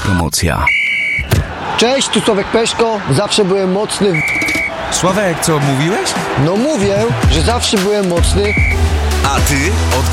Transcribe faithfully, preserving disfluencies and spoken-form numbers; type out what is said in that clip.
promocja. Cześć, tu Sławek Peszko. Zawsze byłem mocny. w- Sławek, co mówiłeś? No mówię, że zawsze byłem mocny. A ty od